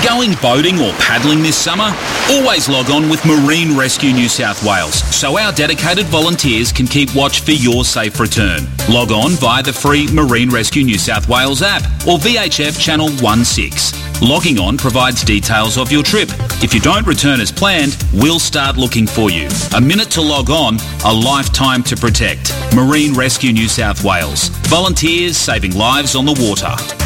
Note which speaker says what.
Speaker 1: Going boating or paddling this summer? Always log on with Marine Rescue New South Wales so our dedicated volunteers can keep watch for your safe return. Log on via the free Marine Rescue New South Wales app or VHF Channel 16. Logging on provides details of your trip. If you don't return as planned, we'll start looking for you. A minute to log on, a lifetime to protect. Marine Rescue New South Wales. Volunteers saving lives on the water.